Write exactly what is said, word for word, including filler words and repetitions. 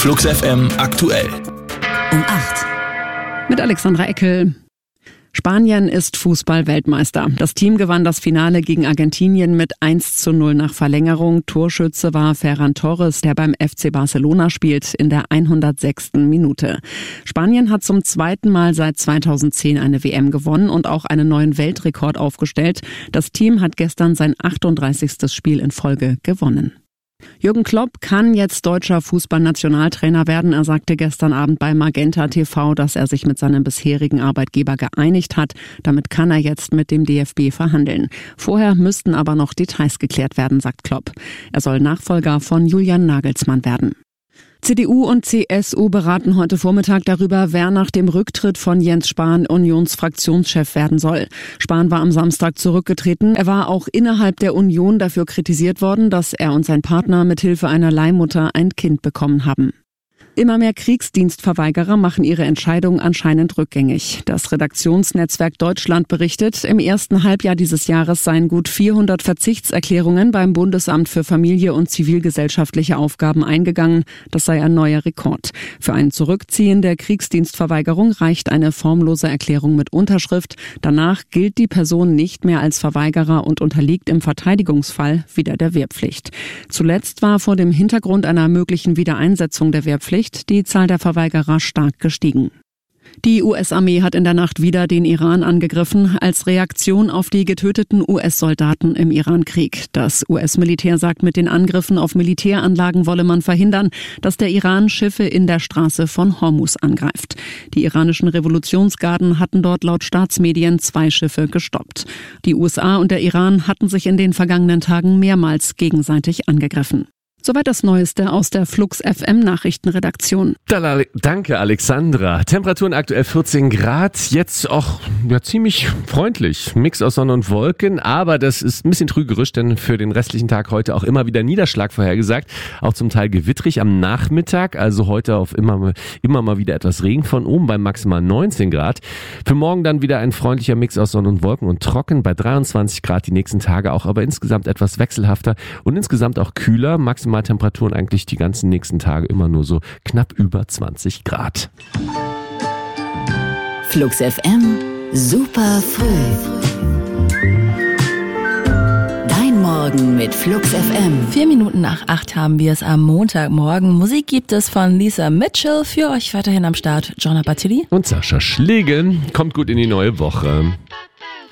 Flux F M aktuell. Um acht. Mit Alexandra Eckel. Spanien ist Fußball-Weltmeister. Das Team gewann das Finale gegen Argentinien mit eins zu null nach Verlängerung. Torschütze war Ferran Torres, der beim F C Barcelona spielt, in der hundertsechsten Minute. Spanien hat zum zweiten Mal seit zweitausendzehn eine W M gewonnen und auch einen neuen Weltrekord aufgestellt. Das Team hat gestern sein achtunddreißigstes Spiel in Folge gewonnen. Jürgen Klopp kann jetzt deutscher Fußballnationaltrainer werden. Er sagte gestern Abend bei Magenta T V, dass er sich mit seinem bisherigen Arbeitgeber geeinigt hat. Damit kann er jetzt mit dem D F B verhandeln. Vorher müssten aber noch Details geklärt werden, sagt Klopp. Er soll Nachfolger von Julian Nagelsmann werden. C D U und C S U beraten heute Vormittag darüber, wer nach dem Rücktritt von Jens Spahn Unionsfraktionschef werden soll. Spahn war am Samstag zurückgetreten. Er war auch innerhalb der Union dafür kritisiert worden, dass er und sein Partner mithilfe einer Leihmutter ein Kind bekommen haben. Immer mehr Kriegsdienstverweigerer machen ihre Entscheidung anscheinend rückgängig. Das Redaktionsnetzwerk Deutschland berichtet, im ersten Halbjahr dieses Jahres seien gut vierhundert Verzichtserklärungen beim Bundesamt für Familie und zivilgesellschaftliche Aufgaben eingegangen. Das sei ein neuer Rekord. Für ein Zurückziehen der Kriegsdienstverweigerung reicht eine formlose Erklärung mit Unterschrift. Danach gilt die Person nicht mehr als Verweigerer und unterliegt im Verteidigungsfall wieder der Wehrpflicht. Zuletzt war vor dem Hintergrund einer möglichen Wiedereinsetzung der Wehrpflicht die Zahl der Verweigerer stark gestiegen. Die U S-Armee hat in der Nacht wieder den Iran angegriffen, als Reaktion auf die getöteten U S-Soldaten im Iran-Krieg. Das U S-Militär sagt, mit den Angriffen auf Militäranlagen wolle man verhindern, dass der Iran Schiffe in der Straße von Hormuz angreift. Die iranischen Revolutionsgarden hatten dort laut Staatsmedien zwei Schiffe gestoppt. Die U S A und der Iran hatten sich in den vergangenen Tagen mehrmals gegenseitig angegriffen. Soweit das Neueste aus der Flux F M Nachrichtenredaktion. Danke, Alexandra. Temperaturen aktuell vierzehn Grad, jetzt auch ja, ziemlich freundlich. Mix aus Sonne und Wolken, aber das ist ein bisschen trügerisch, denn für den restlichen Tag heute auch immer wieder Niederschlag vorhergesagt. Auch zum Teil gewittrig am Nachmittag, also heute auf immer, immer mal wieder etwas Regen von oben bei maximal neunzehn Grad. Für morgen dann wieder ein freundlicher Mix aus Sonne und Wolken und trocken bei dreiundzwanzig Grad die nächsten Tage auch, aber insgesamt etwas wechselhafter und insgesamt auch kühler, maximal Temperaturen eigentlich die ganzen nächsten Tage immer nur so knapp über zwanzig Grad. Flux F M, super früh. Dein Morgen mit Flux F M. Vier Minuten nach acht haben wir es am Montagmorgen. Musik gibt es von Lisa Mitchell. Für euch weiterhin am Start John Abatili und Sascha Schlegel. Kommt gut in die neue Woche.